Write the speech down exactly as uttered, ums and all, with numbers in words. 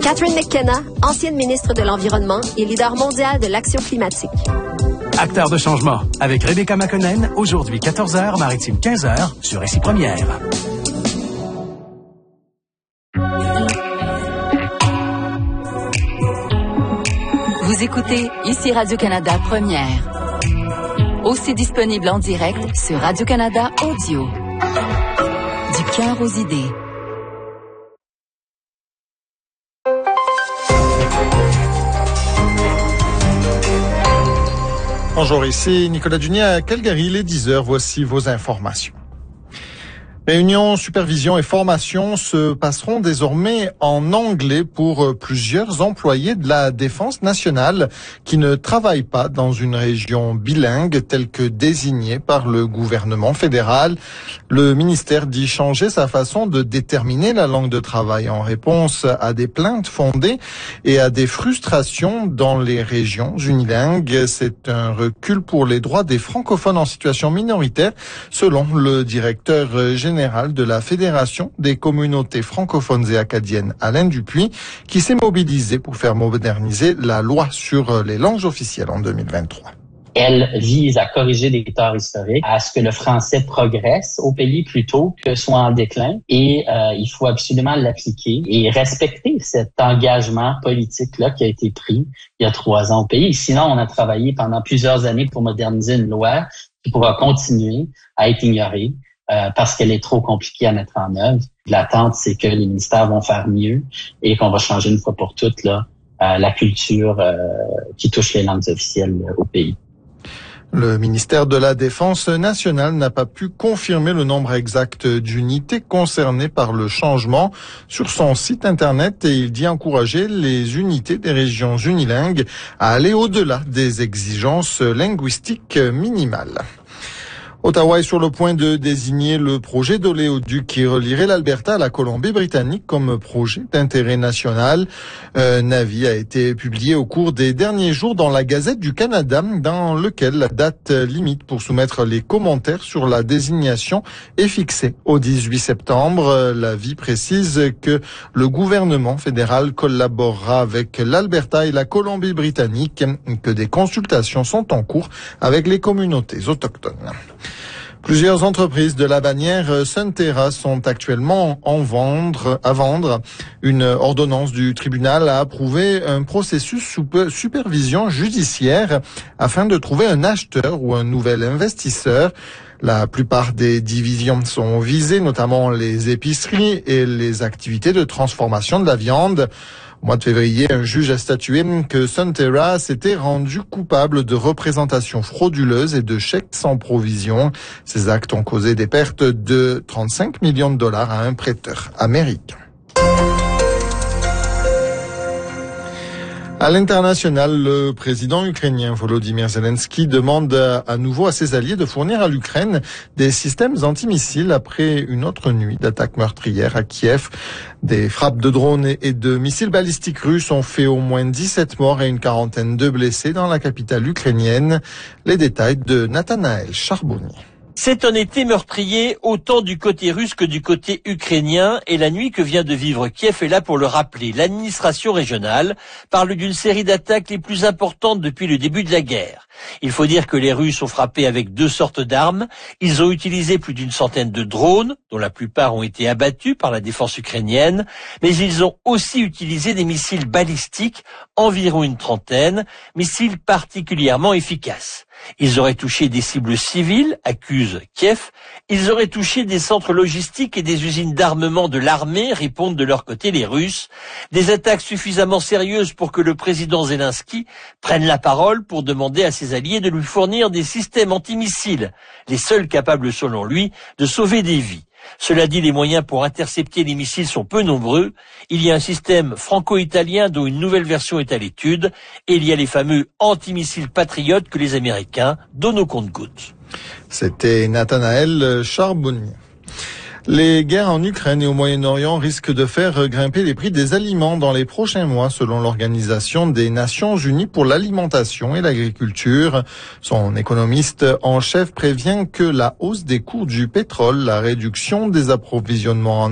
Catherine McKenna, ancienne ministre de l'Environnement et leader mondial de l'action climatique. Acteur de changement, avec Rebecca McConnell, aujourd'hui quatorze heures, maritime quinze heures, sur Récit Première. Vous écoutez ici Radio-Canada Première. Aussi disponible en direct sur Radio-Canada Audio. Du cœur aux idées. Bonjour, ici Nicolas Dunier à Calgary, il est dix heures, voici vos informations. Réunions, supervision et formation se passeront désormais en anglais pour plusieurs employés de la Défense nationale qui ne travaillent pas dans une région bilingue telle que désignée par le gouvernement fédéral. Le ministère dit changer sa façon de déterminer la langue de travail en réponse à des plaintes fondées et à des frustrations dans les régions unilingues. C'est un recul pour les droits des francophones en situation minoritaire, selon le directeur général général de la Fédération des communautés francophones et acadiennes, Alain Dupuis, qui s'est mobilisé pour faire moderniser la loi sur les langues officielles en deux mille vingt-trois. Elle vise à corriger des torts historiques, à ce que le français progresse au pays plutôt que soit en déclin. Et euh, il faut absolument l'appliquer et respecter cet engagement politique-là qui a été pris il y a trois ans au pays. Sinon, on a travaillé pendant plusieurs années pour moderniser une loi qui pourra continuer à être ignorée. Euh, parce qu'elle est trop compliquée à mettre en œuvre. L'attente, c'est que les ministères vont faire mieux et qu'on va changer une fois pour toutes là euh, la culture euh, qui touche les langues officielles euh, au pays. Le ministère de la Défense nationale n'a pas pu confirmer le nombre exact d'unités concernées par le changement sur son site Internet et il dit encourager les unités des régions unilingues à aller au-delà des exigences linguistiques minimales. Ottawa est sur le point de désigner le projet d'oléoduc qui relierait l'Alberta à la Colombie-Britannique comme projet d'intérêt national. Un avis a été publié au cours des derniers jours dans la Gazette du Canada, dans lequel la date limite pour soumettre les commentaires sur la désignation est fixée au dix-huit septembre. L'avis précise que le gouvernement fédéral collaborera avec l'Alberta et la Colombie-Britannique, que des consultations sont en cours avec les communautés autochtones. Plusieurs entreprises de la bannière Sunterra sont actuellement en vendre, à vendre. Une ordonnance du tribunal a approuvé un processus sous supervision judiciaire afin de trouver un acheteur ou un nouvel investisseur. La plupart des divisions sont visées, notamment les épiceries et les activités de transformation de la viande. Au mois de février, un juge a statué que Sunterra s'était rendu coupable de représentation frauduleuse et de chèques sans provision. Ces actes ont causé des pertes de trente-cinq millions de dollars à un prêteur américain. À l'international, le président ukrainien Volodymyr Zelensky demande à nouveau à ses alliés de fournir à l'Ukraine des systèmes antimissiles après une autre nuit d'attaques meurtrières à Kiev. Des frappes de drones et de missiles balistiques russes ont fait au moins dix-sept morts et une quarantaine de blessés dans la capitale ukrainienne. Les détails de Nathanaël Charbonnier. C'est un été meurtrier autant du côté russe que du côté ukrainien et la nuit que vient de vivre Kiev est là pour le rappeler. L'administration régionale parle d'une série d'attaques les plus importantes depuis le début de la guerre. Il faut dire que les Russes ont frappé avec deux sortes d'armes. Ils ont utilisé plus d'une centaine de drones, dont la plupart ont été abattus par la défense ukrainienne, mais ils ont aussi utilisé des missiles balistiques, environ une trentaine, missiles particulièrement efficaces. Ils auraient touché des cibles civiles, accuse Kiev. Ils auraient touché des centres logistiques et des usines d'armement de l'armée, répondent de leur côté les Russes. Des attaques suffisamment sérieuses pour que le président Zelensky prenne la parole pour demander à ses alliés de lui fournir des systèmes antimissiles, les seuls capables selon lui de sauver des vies. Cela dit, les moyens pour intercepter les missiles sont peu nombreux. Il y a un système franco-italien dont une nouvelle version est à l'étude. Et il y a les fameux antimissiles patriotes que les Américains donnent au compte-gouttes. C'était Nathanaël Charbonnier. Les guerres en Ukraine et au Moyen-Orient risquent de faire grimper les prix des aliments dans les prochains mois, selon l'Organisation des Nations Unies pour l'alimentation et l'agriculture. Son économiste en chef prévient que la hausse des cours du pétrole, la réduction des approvisionnements en